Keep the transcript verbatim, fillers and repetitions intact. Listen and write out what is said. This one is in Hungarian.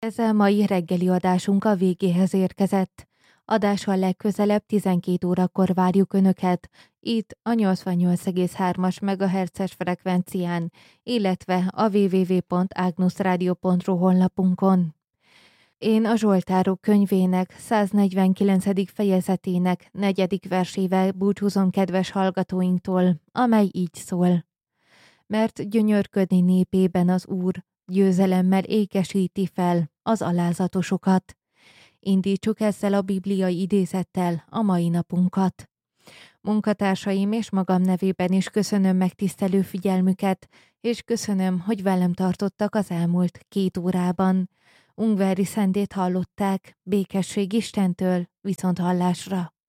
Ezzel mai reggeli adásunk a végéhez érkezett. Adással legközelebb tizenkét órakor várjuk Önöket, itt a nyolcvannyolc egész hármas megahertzes frekvencián, illetve a double-u double-u double-u pont agnusradio pont ru honlapunkon. Én a Zsoltárok könyvének száznegyvenkilencedik fejezetének negyedik versével búcsúzom kedves hallgatóinktól, amely így szól. Mert gyönyörködni népében az Úr győzelemmel ékesíti fel az alázatosokat. Indítsuk ezzel a bibliai idézettel a mai napunkat. Munkatársaim és magam nevében is köszönöm megtisztelő figyelmüket, és köszönöm, hogy velem tartottak az elmúlt két órában. Ungvári Szendét hallották, békesség Istentől, viszont hallásra.